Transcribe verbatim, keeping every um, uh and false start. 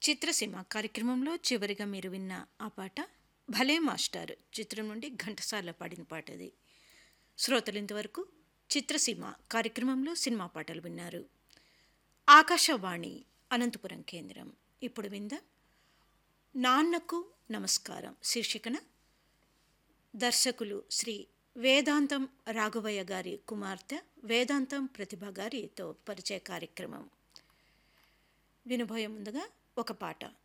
చిత్రసీమ కార్యక్రమంలో చివరిగా మీరు విన్న ఆ పాట భలే మాస్టర్ చిత్రం నుండి ఘంటసాల పాడిన పాట అది. శ్రోతలు ఇంతవరకు చిత్రసీమ కార్యక్రమంలో సినిమా పాటలు విన్నారు. ఆకాశవాణి అనంతపురం కేంద్రం. ఇప్పుడు విందాం నాన్నకు నమస్కారం శీర్షికన దర్శకులు శ్రీ వేదాంతం రాఘవయ్య గారి కుమార్తె వేదాంతం ప్రతిభ గారితో పరిచయ కార్యక్రమం. వినబోయే ముందుగా ఒక పాట.